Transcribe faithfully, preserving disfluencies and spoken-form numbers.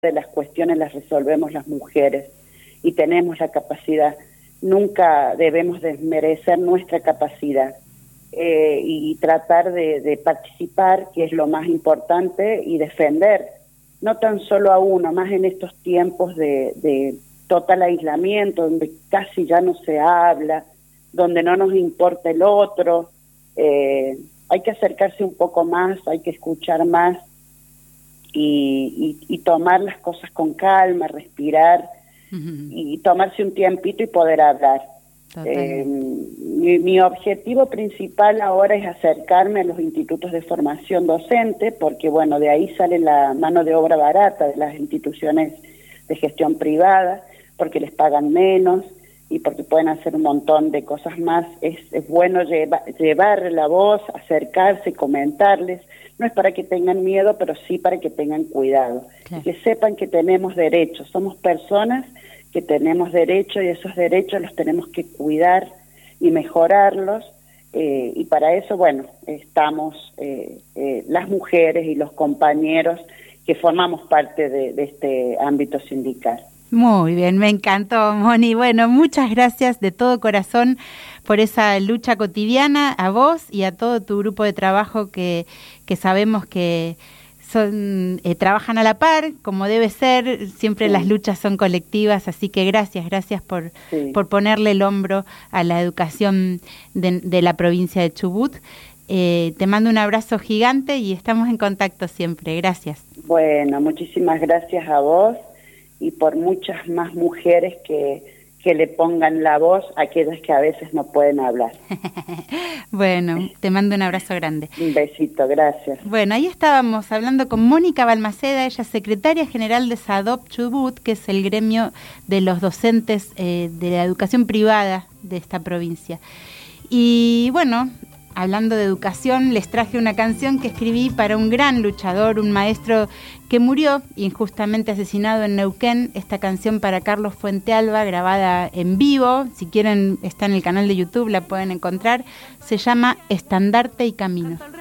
de las cuestiones las resolvemos las mujeres y tenemos la capacidad. Nunca debemos desmerecer nuestra capacidad eh, y tratar de, de participar, que es lo más importante, y defender, no tan solo a uno, más en estos tiempos de, de total aislamiento, donde casi ya no se habla, donde no nos importa el otro. Eh, hay que acercarse un poco más, hay que escuchar más y, y, y tomar las cosas con calma, respirar uh-huh. y tomarse un tiempito y poder hablar. Eh, mi, mi objetivo principal ahora es acercarme a los institutos de formación docente, porque bueno, de ahí sale la mano de obra barata de las instituciones de gestión privada, porque les pagan menos y porque pueden hacer un montón de cosas más. Es, es bueno lleva, llevar la voz, acercarse, comentarles. No es para que tengan miedo, pero sí para que tengan cuidado. Claro. Y que sepan que tenemos derechos. Somos personas que tenemos derechos y esos derechos los tenemos que cuidar y mejorarlos. Eh, y para eso, bueno, estamos eh, eh, las mujeres y los compañeros que formamos parte de, de este ámbito sindical. Muy bien, me encantó, Moni. Bueno, muchas gracias de todo corazón por esa lucha cotidiana, a vos y a todo tu grupo de trabajo que, que sabemos que son eh, trabajan a la par, como debe ser. Siempre sí. Las luchas son colectivas, así que gracias, gracias por, sí. por ponerle el hombro a la educación de, de la provincia de Chubut. Eh, te mando un abrazo gigante y estamos en contacto siempre. Gracias. Bueno, muchísimas gracias a vos y por muchas más mujeres que, que le pongan la voz a aquellas que a veces no pueden hablar. Bueno, te mando un abrazo grande. Un besito, gracias. Bueno, ahí estábamos hablando con Mónica Balmaceda, ella es secretaria general de SADOP Chubut, que es el gremio de los docentes eh, de la educación privada de esta provincia. Y bueno, hablando de educación, les traje una canción que escribí para un gran luchador, un maestro que murió injustamente asesinado en Neuquén. Esta canción para Carlos Fuentealba, grabada en vivo, si quieren está en el canal de YouTube, la pueden encontrar. Se llama Estandarte y Camino.